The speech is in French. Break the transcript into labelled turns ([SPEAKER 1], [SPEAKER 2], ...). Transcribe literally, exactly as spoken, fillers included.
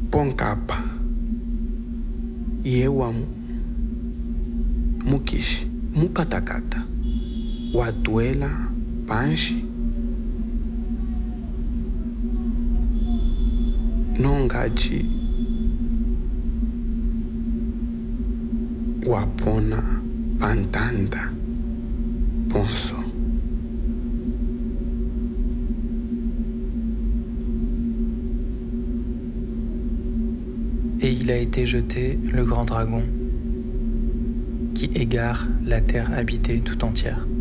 [SPEAKER 1] Ponkapa. Yewamu. Mukishi. Mukatakata. Watuela. Panshi. Nongachi. Wapona. Pantanda. Ponso.
[SPEAKER 2] Et il a été jeté le grand dragon qui égare la terre habitée tout entière.